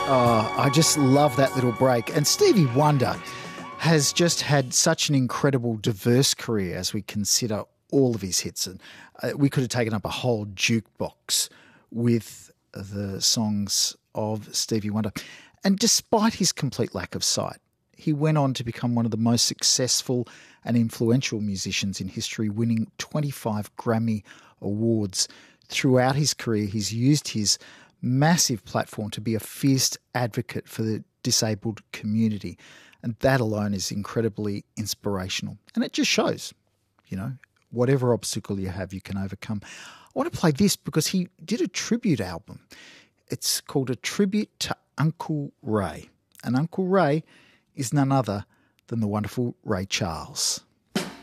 Oh, I just love that little break. And Stevie Wonder has just had such an incredible, diverse career as we consider all of his hits. And we could have taken up a whole jukebox with the songs of Stevie Wonder. And despite his complete lack of sight, he went on to become one of the most successful and influential musicians in history, winning 25 Grammy Awards. Throughout his career, he's used his massive platform to be a fierce advocate for the disabled community. And that alone is incredibly inspirational. And it just shows, whatever obstacle you have, you can overcome. I want to play this because he did a tribute album. It's called A Tribute to Uncle Ray. And Uncle Ray is none other than the wonderful Ray Charles.